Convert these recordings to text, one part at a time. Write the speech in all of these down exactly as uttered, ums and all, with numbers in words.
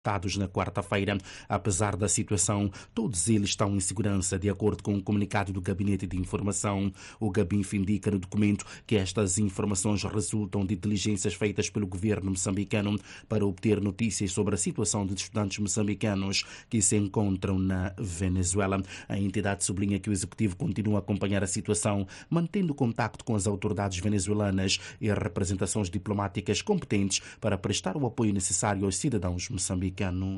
Estados na quarta-feira. Apesar da situação, todos eles estão em segurança, de acordo com o comunicado do Gabinete de Informação. O Gabinf indica no documento que estas informações resultam de diligências feitas pelo governo moçambicano para obter notícias sobre a situação dos estudantes moçambicanos que se encontram na Venezuela. A entidade sublinha que o executivo continua a acompanhar a situação, mantendo contacto com as autoridades venezuelanas e representações diplomáticas competentes para prestar o apoio necessário aos cidadãos moçambicanos.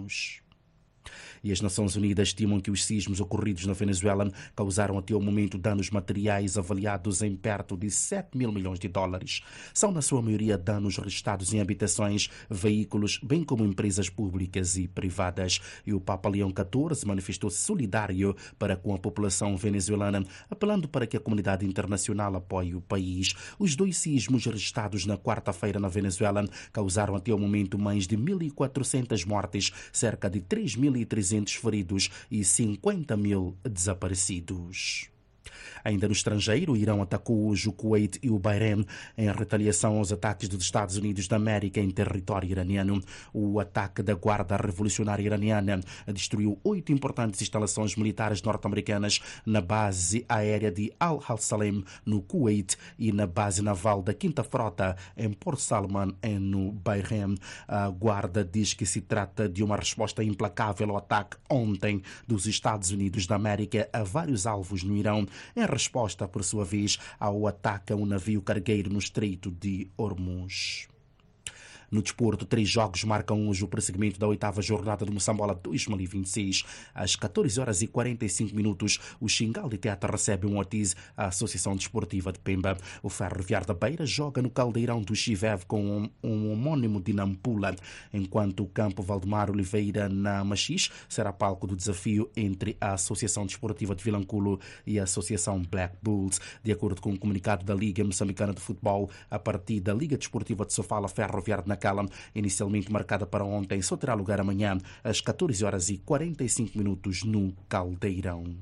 E as Nações Unidas estimam que os sismos ocorridos na Venezuela causaram até o momento danos materiais avaliados em perto de sete mil milhões de dólares. São, na sua maioria, danos registrados em habitações, veículos, bem como empresas públicas e privadas. E o Papa Leão catorze manifestou-se solidário para com a população venezuelana, apelando para que a comunidade internacional apoie o país. Os dois sismos registrados na quarta-feira na Venezuela causaram até o momento mais de mil e quatrocentas mortes, cerca de três mil e trezentos feridos e cinquenta mil desaparecidos. Ainda no estrangeiro, o Irão atacou hoje o Kuwait e o Bahrein em retaliação aos ataques dos Estados Unidos da América em território iraniano. O ataque da Guarda Revolucionária Iraniana destruiu oito importantes instalações militares norte-americanas na base aérea de Al-Salem, no Kuwait, e na base naval da Quinta Frota, em Port Salman, no Bahrein. A Guarda diz que se trata de uma resposta implacável ao ataque ontem dos Estados Unidos da América a vários alvos no Irão, em resposta, por sua vez, ao ataque a um navio cargueiro no Estreito de Hormuz. No desporto, três jogos marcam hoje o prosseguimento da oitava jornada do Moçambola dois mil e vinte e seis. Às catorze horas e quarenta e cinco minutos, o Xingal de Teta recebe um Ortiz, a Associação Desportiva de Pemba. O Ferroviário da Beira joga no Caldeirão do Chivev com um, um homónimo de Nampula, enquanto o campo Valdemar Oliveira na Machis será palco do desafio entre a Associação Desportiva de Vilanculo e a Associação Black Bulls. De acordo com o comunicado da Liga Moçambicana de Futebol, a partir da Liga Desportiva de Sofala, Ferroviário na Cala, inicialmente marcada para ontem, só terá lugar amanhã às catorze horas e quarenta e cinco minutos no Caldeirão.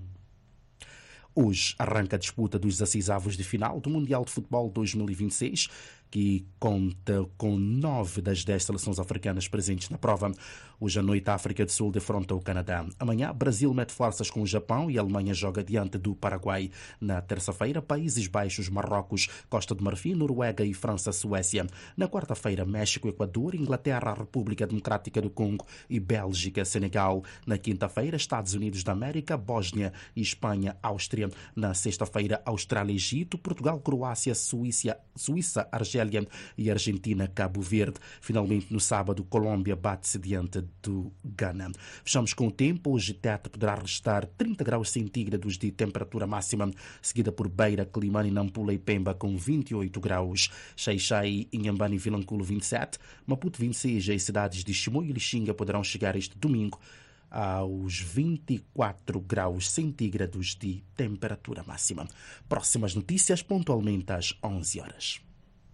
Hoje arranca a disputa dos decisivos de final do Mundial de Futebol dois mil e vinte e seis, que conta com nove das dez seleções africanas presentes na prova. Hoje à noite, a África do Sul defronta o Canadá. Amanhã, Brasil mete forças com o Japão e a Alemanha joga diante do Paraguai. Na terça-feira, Países Baixos, Marrocos, Costa do Marfim, Noruega e França, Suécia. Na quarta-feira, México, Equador, Inglaterra, República Democrática do Congo e Bélgica, Senegal. Na quinta-feira, Estados Unidos da América, Bósnia e Espanha, Áustria. Na sexta-feira, Austrália, Egito, Portugal, Croácia, Suíça, Suíça, Argélia e Argentina, Cabo Verde. Finalmente, no sábado, Colômbia bate-se diante do Ghana. Fechamos com o tempo. Hoje, Tete poderá restar trinta graus centígrados de temperatura máxima, seguida por Beira, Climane, Nampula e Pemba com vinte e oito graus. Xai-Xai, Inhambane e Vilanculo vinte e sete, Maputo vinte e seis e as cidades de Chimoio e Lixinga poderão chegar este domingo aos vinte e quatro graus centígrados de temperatura máxima. Próximas notícias pontualmente às onze horas.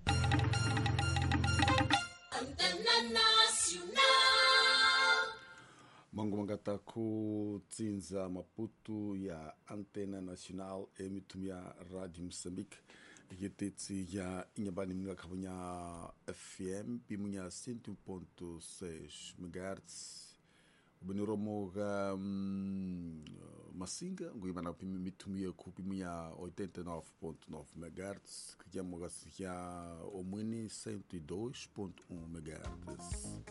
Mangu mangata ku Tsinza Maputo ya Antena Nacional emitumia Radio Moçambique ikitetsi ya Inhambane mga kabunya F M pimunya cento e um ponto seis megahertz Beniromo ga um, Masinga nguimana mitumia ku pimunya oitenta e nove ponto nove megahertz que já moga ya Omwini cento e dois ponto um megahertz.